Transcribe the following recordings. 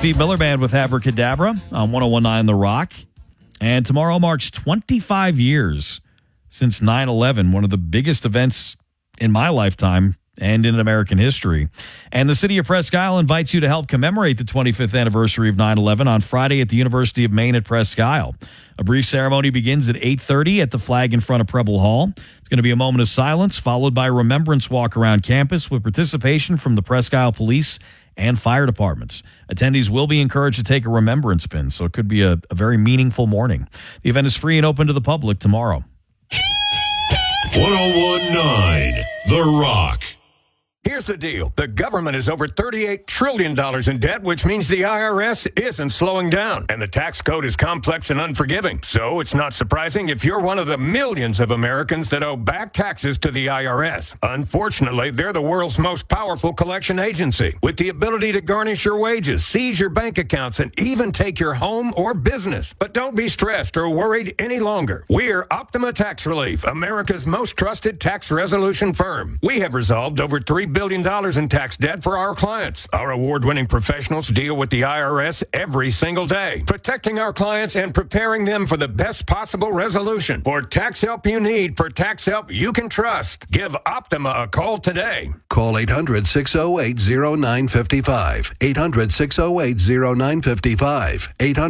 Steve Miller Band with Abracadabra on 101.9 The Rock. And tomorrow marks 25 years since 9/11, one of the biggest events in my lifetime and in American history. And the city of Presque Isle invites you to help commemorate the 25th anniversary of 9/11 on Friday at the University of Maine at Presque Isle. A brief ceremony begins at 8:30 at the flag in front of Preble Hall. It's going to be a moment of silence, followed by a remembrance walk around campus with participation from the Presque Isle Police and fire departments. Attendees will be encouraged to take a remembrance pin, so it could be a very meaningful morning. The event is free and open to the public tomorrow. 101.9 The Rock. Here's the deal. The government is over $38 trillion in debt, which means the IRS isn't slowing down. And the tax code is complex and unforgiving. So it's not surprising if you're one of the millions of Americans that owe back taxes to the IRS. Unfortunately, they're the world's most powerful collection agency, with the ability to garnish your wages, seize your bank accounts, and even take your home or business. But don't be stressed or worried any longer. We're Optima Tax Relief, America's most trusted tax resolution firm. We have resolved over $3 billion in tax debt for our clients. Our award-winning professionals deal with the IRS every single day, protecting our clients and preparing them for the best possible resolution. For tax help you need, for tax help you can trust, give Optima a call today. Call 800-608-0955. 800-608-0955.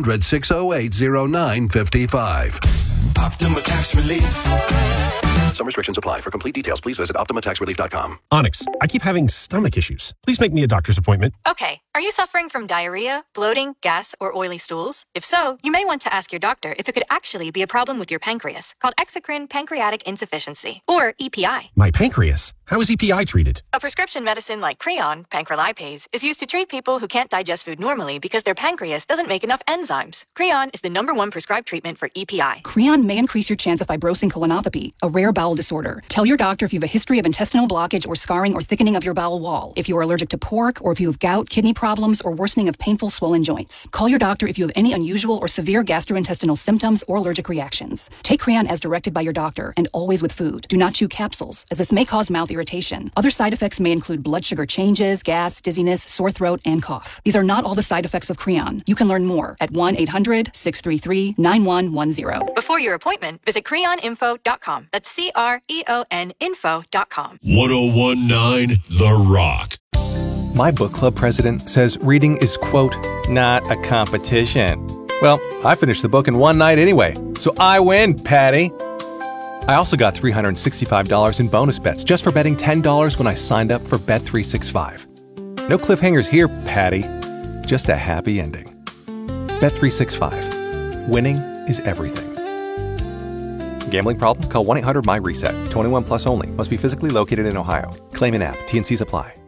800-608-0955. Optima Tax Relief. Some restrictions apply. For complete details, please visit OptimaTaxRelief.com. Onyx, I keep having stomach issues. Please make me a doctor's appointment. Okay, are you suffering from diarrhea, bloating, gas, or oily stools? If so, you may want to ask your doctor if it could actually be a problem with your pancreas, called exocrine pancreatic insufficiency, or EPI. My pancreas? How is EPI treated? A prescription medicine like Creon, pancrelipase, is used to treat people who can't digest food normally because their pancreas doesn't make enough enzymes. Creon is the #1 prescribed treatment for EPI. Creon may increase your chance of fibrosing colonopathy, a rare bowel disorder. Tell your doctor if you have a history of intestinal blockage or scarring or thickening of your bowel wall, if you are allergic to pork, or if you have gout, kidney problems, or worsening of painful swollen joints. Call your doctor if you have any unusual or severe gastrointestinal symptoms or allergic reactions. Take Creon as directed by your doctor, and always with food. Do not chew capsules, as this may cause mouth irritation. Other side effects may include blood sugar changes, gas, dizziness, sore throat, and cough. These are not all the side effects of Creon. You can learn more at 1-800-633-9110. Before your appointment, visit creoninfo.com. That's CREON info.com. 101.9 The Rock. My book club president says reading is, quote, not a competition. Well, I finished the book in one night anyway, so I win, Patty. I also got $365 in bonus bets just for betting $10 when I signed up for Bet365. No cliffhangers here, Patty. Just a happy ending. Bet365. Winning is everything. Gambling problem? Call 1-800-MY-RESET. 21 plus only. Must be physically located in Ohio. Claim in app. T&Cs apply.